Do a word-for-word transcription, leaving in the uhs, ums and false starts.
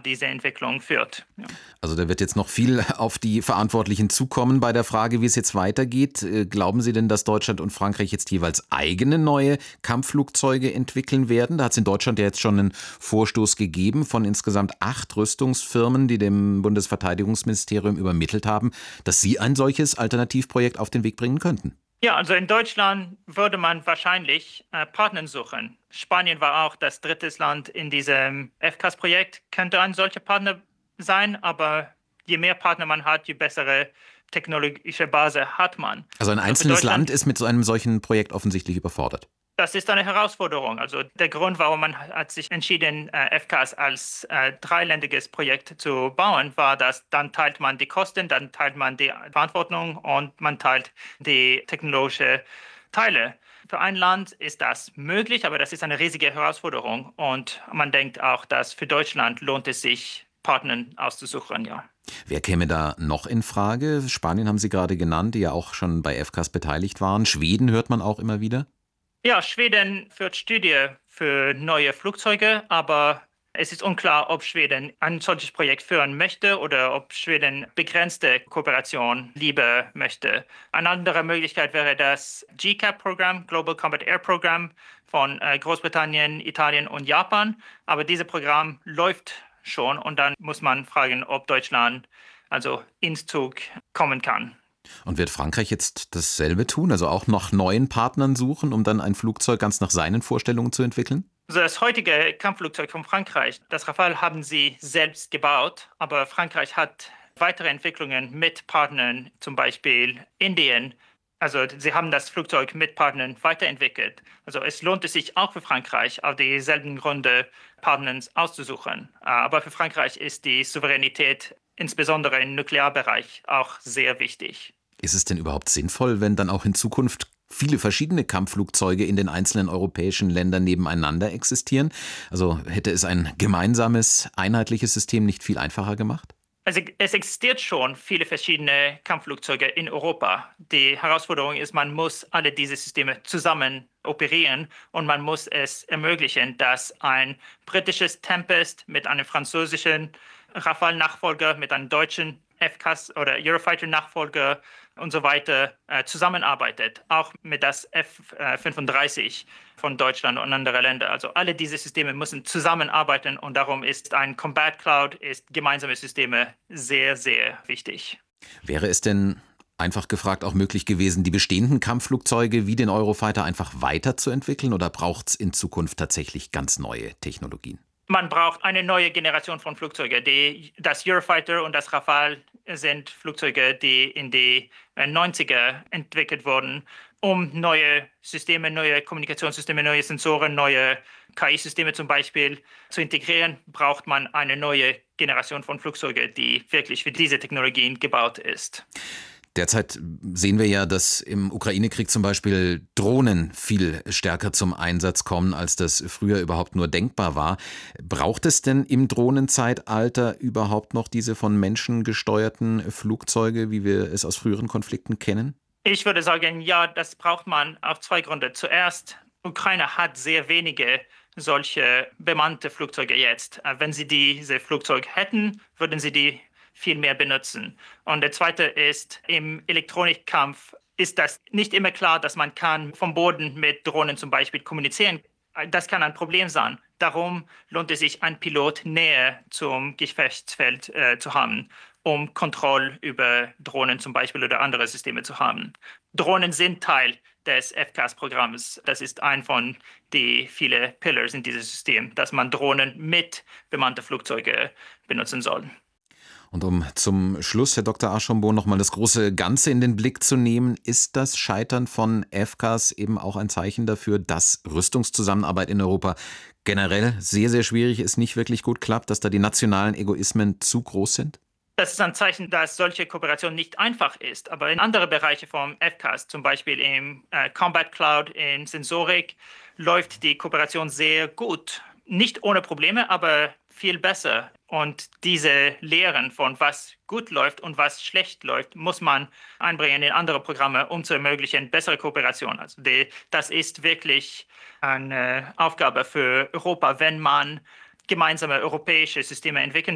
diese Entwicklung führt. Ja. Also da wird jetzt noch viel auf die Verantwortlichen zukommen bei der Frage, wie es jetzt weitergeht. Glauben Sie denn, dass Deutschland und Frankreich jetzt jeweils eigene neue Kampfflugzeuge entwickeln werden? Da hat es in Deutschland ja jetzt schon einen Vorstoß gegeben von insgesamt acht Rüstungsfirmen, die dem Bundesverteidigungsministerium übermittelt haben, dass sie ein solches Alternativprojekt auf den Weg bringen könnten. Ja, also in Deutschland würde man wahrscheinlich äh, Partner suchen. Spanien war auch das dritte Land in diesem F C A S-Projekt, könnte ein solcher Partner sein, aber je mehr Partner man hat, je bessere technologische Basis hat man. Also ein einzelnes Land ist mit so einem solchen Projekt offensichtlich überfordert. Das ist eine Herausforderung. Also der Grund, warum man hat sich entschieden, F C A S als äh, dreiländiges Projekt zu bauen, war, dass dann teilt man die Kosten, dann teilt man die Verantwortung und man teilt die technologischen Teile. Für ein Land ist das möglich, aber das ist eine riesige Herausforderung. Und man denkt auch, dass für Deutschland lohnt es sich, Partner auszusuchen, ja. Wer käme da noch in Frage? Spanien haben Sie gerade genannt, die ja auch schon bei F C A S beteiligt waren. Schweden hört man auch immer wieder. Ja, Schweden führt Studien für neue Flugzeuge, aber es ist unklar, ob Schweden ein solches Projekt führen möchte oder ob Schweden begrenzte Kooperation lieber möchte. Eine andere Möglichkeit wäre das G CAP-Programm, Global Combat Air Program von Großbritannien, Italien und Japan. Aber dieses Programm läuft schon und dann muss man fragen, ob Deutschland also ins Zug kommen kann. Und wird Frankreich jetzt dasselbe tun, also auch nach neuen Partnern suchen, um dann ein Flugzeug ganz nach seinen Vorstellungen zu entwickeln? Also das heutige Kampfflugzeug von Frankreich, das Rafale, haben sie selbst gebaut, aber Frankreich hat weitere Entwicklungen mit Partnern, zum Beispiel Indien. Also sie haben das Flugzeug mit Partnern weiterentwickelt. Also es lohnt es sich auch für Frankreich, auf dieselben Gründe Partner auszusuchen. Aber für Frankreich ist die Souveränität, insbesondere im Nuklearbereich, auch sehr wichtig. Ist es denn überhaupt sinnvoll, wenn dann auch in Zukunft viele verschiedene Kampfflugzeuge in den einzelnen europäischen Ländern nebeneinander existieren? Also hätte es ein gemeinsames, einheitliches System nicht viel einfacher gemacht? Also es existiert schon viele verschiedene Kampfflugzeuge in Europa. Die Herausforderung ist, man muss alle diese Systeme zusammen operieren und man muss es ermöglichen, dass ein britisches Tempest mit einem französischen Rafale-Nachfolger, mit einem deutschen F C A S oder Eurofighter-Nachfolger und so weiter äh, zusammenarbeitet, auch mit das F fünfunddreißig von Deutschland und anderen Ländern. Also alle diese Systeme müssen zusammenarbeiten und darum ist ein Combat Cloud, ist gemeinsame Systeme sehr, sehr wichtig. Wäre es denn einfach gefragt auch möglich gewesen, die bestehenden Kampfflugzeuge wie den Eurofighter einfach weiterzuentwickeln oder braucht es in Zukunft tatsächlich ganz neue Technologien? Man braucht eine neue Generation von Flugzeugen. Die, das Eurofighter und das Rafale sind Flugzeuge, die in die neunziger entwickelt wurden, um neue Systeme, neue Kommunikationssysteme, neue Sensoren, neue K I-Systeme zum Beispiel zu integrieren, braucht man eine neue Generation von Flugzeugen, die wirklich für diese Technologien gebaut ist. Derzeit sehen wir ja, dass im Ukraine-Krieg zum Beispiel Drohnen viel stärker zum Einsatz kommen, als das früher überhaupt nur denkbar war. Braucht es denn im Drohnenzeitalter überhaupt noch diese von Menschen gesteuerten Flugzeuge, wie wir es aus früheren Konflikten kennen? Ich würde sagen, ja, das braucht man auf zwei Gründe. Zuerst, Ukraine hat sehr wenige solche bemannte Flugzeuge jetzt. Wenn sie diese Flugzeuge hätten, würden sie die viel mehr benutzen. Und der zweite ist, im Elektronikkampf ist das nicht immer klar, dass man kann vom Boden mit Drohnen zum Beispiel kommunizieren. Das kann ein Problem sein. Darum lohnt es sich, einen Pilot näher zum Gefechtsfeld äh, zu haben, um Kontrolle über Drohnen zum Beispiel oder andere Systeme zu haben. Drohnen sind Teil des F C A S-Programms. Das ist ein von den vielen Pillars in diesem System, dass man Drohnen mit bemannten Flugzeugen benutzen soll. Und um zum Schluss, Herr Doktor Archambault, nochmal das große Ganze in den Blick zu nehmen, ist das Scheitern von F C A S eben auch ein Zeichen dafür, dass Rüstungszusammenarbeit in Europa generell sehr, sehr schwierig ist, nicht wirklich gut klappt, dass da die nationalen Egoismen zu groß sind? Das ist ein Zeichen, dass solche Kooperation nicht einfach ist. Aber in anderen Bereichen vom F C A S, zum Beispiel im äh, Combat Cloud, in Sensorik, läuft die Kooperation sehr gut. Nicht ohne Probleme, aber viel besser. Und diese Lehren von was gut läuft und was schlecht läuft, muss man einbringen in andere Programme, um zu ermöglichen bessere Kooperation. Also die, das ist wirklich eine Aufgabe für Europa, wenn man gemeinsame europäische Systeme entwickeln